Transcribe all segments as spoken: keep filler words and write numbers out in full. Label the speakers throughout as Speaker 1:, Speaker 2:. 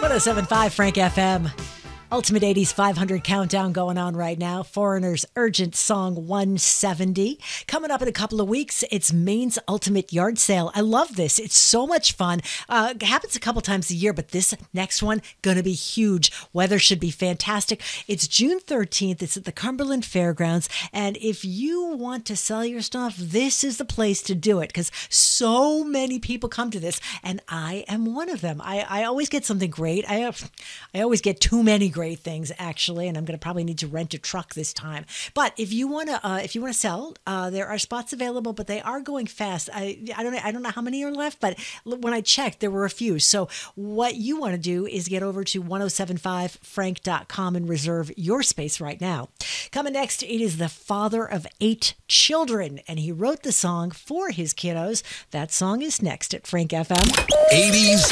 Speaker 1: one oh seven point five Frank F M. Ultimate eighties five hundred countdown going on right now. Foreigner's Urgent Song one seventy. Coming up in a couple of weeks, it's Maine's Ultimate Yard Sale. I love this. It's so much fun. Uh, it happens a couple times a year, but this next one, going to be huge. Weather should be fantastic. It's June thirteenth. It's at the Cumberland Fairgrounds. And if you want to sell your stuff, this is the place to do it because so many people come to this, and I am one of them. I, I always get something great. I, I always get too many great things, actually, and I'm going to probably need to rent a truck this time. But if you want to, uh, if you want to sell, uh, there are spots available, but they are going fast. I, I don't, I don't know how many are left, but when I checked, there were a few. So what you want to do is get over to ten seventy-five frank dot com and reserve your space right now. Coming next, it is the father of eight children, and he wrote the song for his kiddos. That song is next at Frank F M.
Speaker 2: eighties,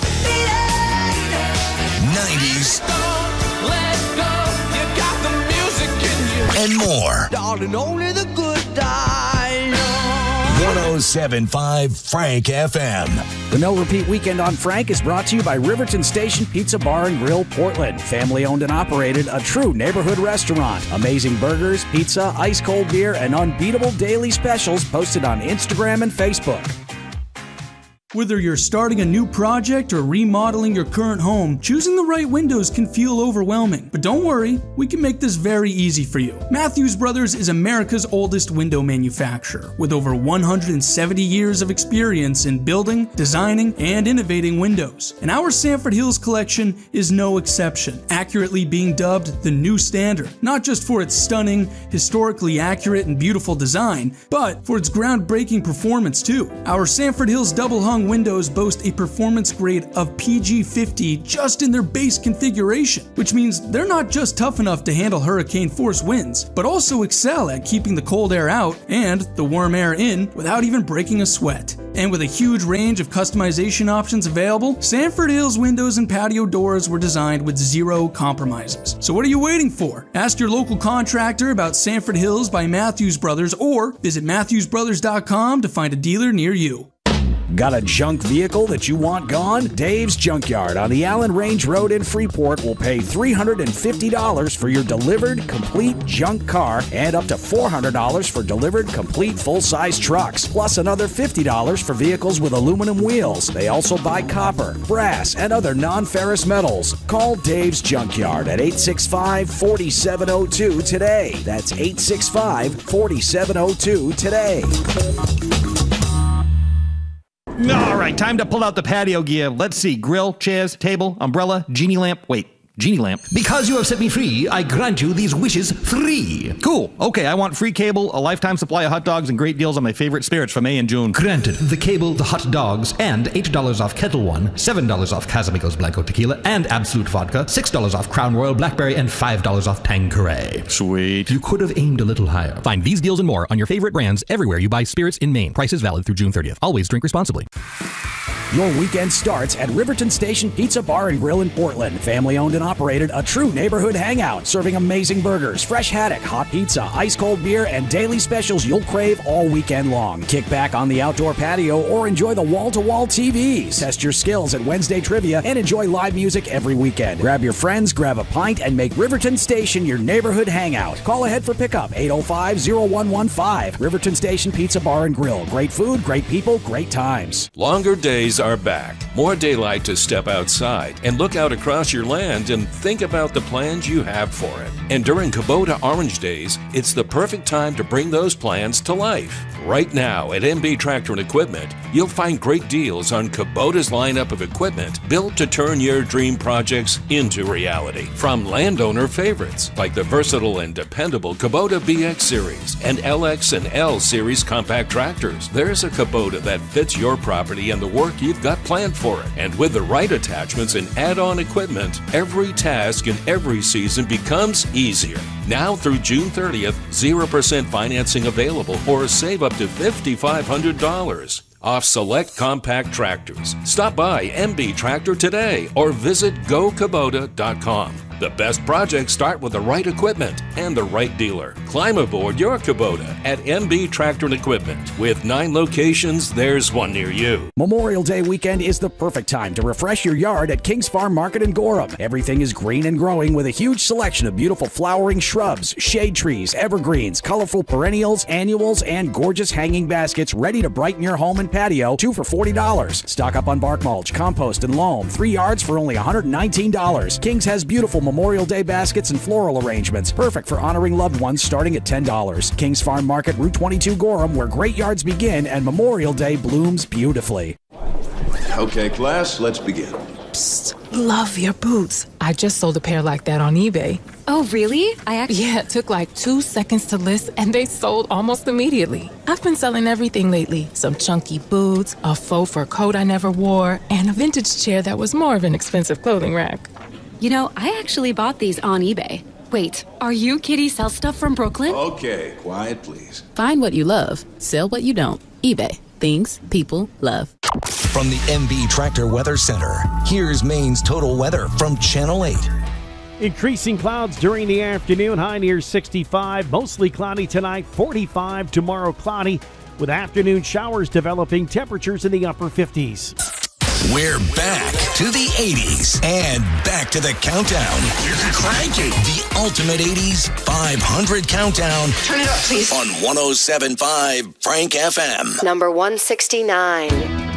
Speaker 2: nineties, and more.
Speaker 3: Darling, only the good die.
Speaker 2: one oh seven point five Frank F M.
Speaker 4: The No Repeat Weekend on Frank is brought to you by Riverton Station Pizza Bar and Grill, Portland. Family owned and operated, a true neighborhood restaurant. Amazing burgers, pizza, ice cold beer, and unbeatable daily specials posted on Instagram and Facebook.
Speaker 5: Whether you're starting a new project or remodeling your current home, choosing the right windows can feel overwhelming. But don't worry, we can make this very easy for you. Matthews Brothers is America's oldest window manufacturer, with over one hundred seventy years of experience in building, designing, and innovating windows. And our Sanford Hills collection is no exception, accurately being dubbed the new standard, not just for its stunning, historically accurate, and beautiful design, but for its groundbreaking performance too. Our Sanford Hills double hung windows boast a performance grade of P G fifty just in their base configuration, which means they're not just tough enough to handle hurricane force winds, but also excel at keeping the cold air out and the warm air in without even breaking a sweat. And with a huge range of customization options available, Sanford Hills windows and patio doors were designed with zero compromises. So what are you waiting for? Ask your local contractor about Sanford Hills by Matthews Brothers or visit matthews brothers dot com to find a dealer near you.
Speaker 4: Got a junk vehicle that you want gone? Dave's Junkyard on the Allen Range Road in Freeport will pay three hundred fifty dollars for your delivered complete junk car and up to four hundred dollars for delivered complete full-size trucks, plus another fifty dollars for vehicles with aluminum wheels. They also buy copper, brass, and other non-ferrous metals. Call Dave's Junkyard at eight six five, four seven zero two today. That's eight six five, four seven zero two today.
Speaker 6: All right, time to pull out the patio gear. Let's see. Grill, chairs, table, umbrella, genie lamp. Wait, genie lamp.
Speaker 7: Because you have set me free, I grant you these wishes free.
Speaker 6: Cool. Okay, I want free cable, a lifetime supply of hot dogs, and great deals on my favorite spirits for May and June.
Speaker 7: Granted. The cable, the hot dogs, and eight dollars off Kettle One, seven dollars off Casamigos Blanco Tequila, and Absolute Vodka, six dollars off Crown Royal Blackberry, and five dollars off Tanqueray.
Speaker 6: Sweet.
Speaker 7: You could have aimed a little higher.
Speaker 8: Find these deals and more on your favorite brands everywhere you buy spirits in Maine. Prices valid through June thirtieth. Always drink responsibly.
Speaker 4: Your weekend starts at Riverton Station Pizza Bar and Grill in Portland. Family owned and operated, a true neighborhood hangout, serving amazing burgers, fresh haddock, hot pizza, ice cold beer, and daily specials you'll crave all weekend long. Kick back on the outdoor patio or enjoy the wall-to-wall T Vs. Test your skills at Wednesday Trivia and enjoy live music every weekend. Grab your friends, grab a pint, and make Riverton Station your neighborhood hangout. Call ahead for pickup, eight oh five, oh one one five. Riverton Station Pizza Bar and Grill. Great food, great people, great times.
Speaker 9: Longer days are back. More daylight to step outside and look out across your land and think about the plans you have for it. And during Kubota Orange Days, it's the perfect time to bring those plans to life. Right now at M B Tractor and Equipment, you'll find great deals on Kubota's lineup of equipment built to turn your dream projects into reality. From landowner favorites like the versatile and dependable Kubota B X Series and L X and L Series compact tractors, there's a Kubota that fits your property and the work you've got planned for it. And with the right attachments and add-on equipment, every task and every season becomes easier. Now through June thirtieth, zero percent financing available or save up to five thousand five hundred dollars off select compact tractors. Stop by M B Tractor today or visit go kubota dot com. The best projects start with the right equipment and the right dealer. Climb aboard your Kubota at M B Tractor and Equipment. With nine locations, there's one near you.
Speaker 4: Memorial Day weekend is the perfect time to refresh your yard at Kings Farm Market in Gorham. Everything is green and growing with a huge selection of beautiful flowering shrubs, shade trees, evergreens, colorful perennials, annuals, and gorgeous hanging baskets ready to brighten your home and patio, two for forty dollars. Stock up on bark mulch, compost, and loam, three yards for only one hundred nineteen dollars. Kings has beautiful Memorial Day baskets and floral arrangements, perfect for honoring loved ones, starting at ten dollars. Kings Farm Market, Route twenty-two, Gorham, where great yards begin and Memorial Day blooms beautifully.
Speaker 10: Okay, class, let's begin.
Speaker 11: Psst, love your boots. I just sold a pair like that on eBay.
Speaker 12: Oh, really? I actually...
Speaker 11: Yeah, it took like two seconds to list, and they sold almost immediately. I've been selling everything lately. Some chunky boots, a faux fur coat I never wore, and a vintage chair that was more of an expensive clothing rack.
Speaker 12: You know, I actually bought these on eBay. Wait, are you Kitty Sell Stuff from Brooklyn?
Speaker 10: Okay, quiet, please.
Speaker 13: Find what you love, sell what you don't. eBay. Things people love.
Speaker 2: From the M B Tractor Weather Center, here's Maine's total weather from Channel eight.
Speaker 14: Increasing clouds during the afternoon, high near sixty-five. Mostly cloudy tonight, forty-five. Tomorrow cloudy, with afternoon showers developing, temperatures in the upper fifties.
Speaker 2: We're back to the eighties and back to the countdown. Crank it. The ultimate eighties five hundred countdown.
Speaker 15: Turn it up, please.
Speaker 2: On one oh seven point five Frank F M.
Speaker 15: Number one sixty-nine.